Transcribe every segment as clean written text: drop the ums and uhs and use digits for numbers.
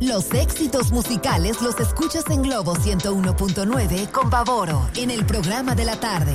Los éxitos musicales los escuchas en Globo 101.9 con Pavoro en el programa de la tarde.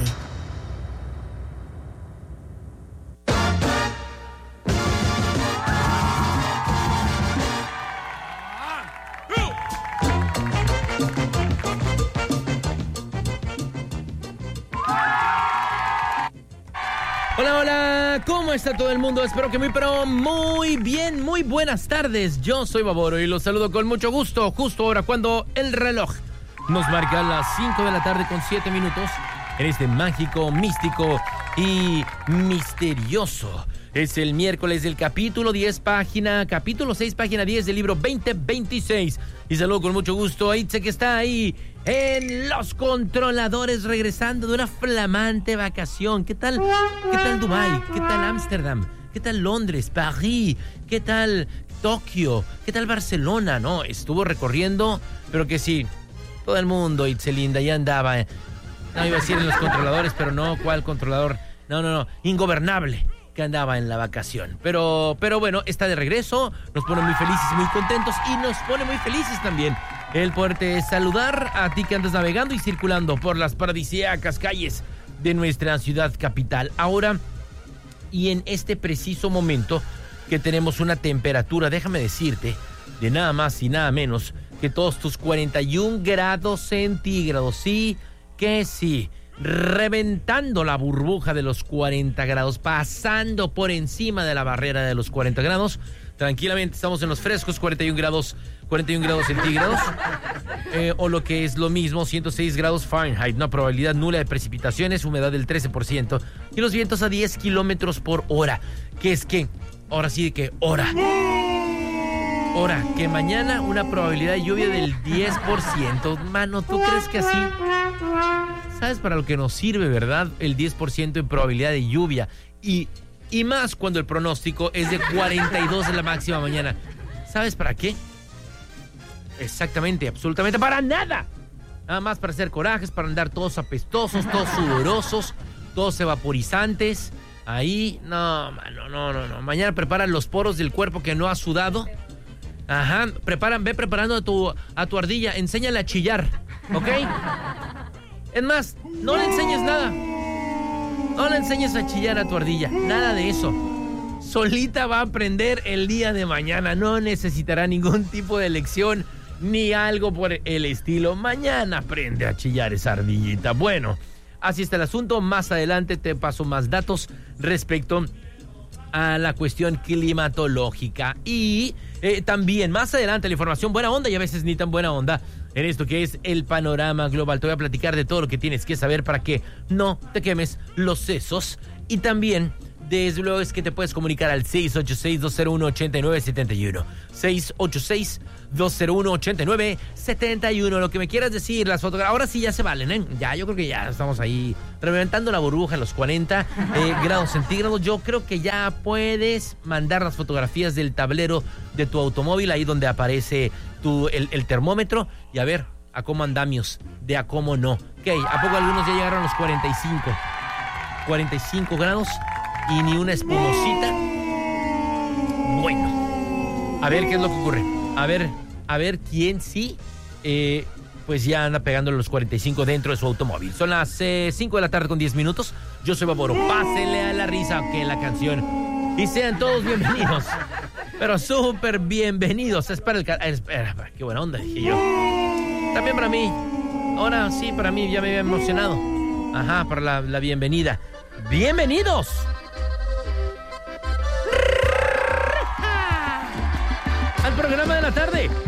Hola, hola, ¿cómo está todo el mundo? Espero que muy bien, muy buenas tardes. Yo soy Baboro y los saludo con mucho gusto, justo ahora cuando el reloj nos marca las 5 de la tarde con 7 minutos en este mágico, místico y misterioso. Es el miércoles del capítulo 6, página 10 del libro 2026. Y saludo con mucho gusto a Itze, que está ahí en los controladores, regresando de una flamante vacación. ¿Qué tal Dubái? ¿Qué tal Ámsterdam? ¿Qué tal Londres, París? ¿Qué tal Tokio? ¿Qué tal Barcelona? No, estuvo recorriendo, pero que sí, todo el mundo, Itze linda, ya andaba. No iba a decir en los controladores, pero no, ¿cuál controlador? No, ingobernable, que andaba en la vacación. Pero bueno, está de regreso, nos pone muy felices y muy contentos, y nos pone muy felices también el poderte saludar a ti que andas navegando y circulando por las paradisíacas calles de nuestra ciudad capital. Ahora, y en este preciso momento que tenemos una temperatura, déjame decirte, de nada más y nada menos que todos tus 41 grados centígrados. Sí, que sí. Reventando la burbuja de los 40 grados, pasando por encima de la barrera de los 40 grados. Tranquilamente estamos en los frescos 41 grados centígrados, o lo que es lo mismo, 106 grados Fahrenheit. Una probabilidad nula de precipitaciones, humedad del 13% y los vientos a 10 kilómetros por hora. Ahora sí que que mañana una probabilidad de lluvia del 10%. Mano, ¿tú crees que así? ¿Sabes para lo que nos sirve, verdad? El 10% en probabilidad de lluvia. Y más cuando el pronóstico es de 42 de la máxima mañana. ¿Sabes para qué? Exactamente, absolutamente para nada. Nada más para hacer corajes, para andar todos apestosos, todos sudorosos, todos evaporizantes. Ahí, no, mano, no. Mañana preparan los poros del cuerpo que no ha sudado. Ajá, ve preparando a tu ardilla, enséñale a chillar, ¿ok? Es más, no le enseñes nada. No le enseñes a chillar a tu ardilla. Nada de eso. Solita va a aprender el día de mañana. No necesitará ningún tipo de lección ni algo por el estilo. Mañana aprende a chillar esa ardillita. Bueno, así está el asunto. Más adelante te paso más datos respecto a la cuestión climatológica. Y también más adelante la información buena onda y a veces ni tan buena onda en esto que es el panorama global. Te voy a platicar de todo lo que tienes que saber para que no te quemes los sesos. Y también, desde luego, es que te puedes comunicar al 686-201-8971. 686-201-8971. Lo que me quieras decir, las fotografías. Ahora sí ya se valen, ¿eh? Ya, yo creo que ya estamos ahí reventando la burbuja en los 40 grados centígrados. Yo creo que ya puedes mandar las fotografías del tablero de tu automóvil, ahí donde aparece el termómetro, y a ver a cómo andamios, de a cómo no. ¿Qué? ¿A poco algunos ya llegaron a los 45 grados y ni una espumosita? Bueno, a ver qué es lo que ocurre. A ver quién sí, pues ya anda pegándole los 45 dentro de su automóvil. Son las 5 de la tarde con 10 minutos. Yo soy Baboro. Pásenle a la risa que la canción. Y sean todos bienvenidos. Pero súper bienvenidos. Espera, qué buena onda, dije yo. También para mí. Ahora sí, para mí ya me había emocionado. Ajá, para la bienvenida. ¡Bienvenidos! Al programa de la tarde.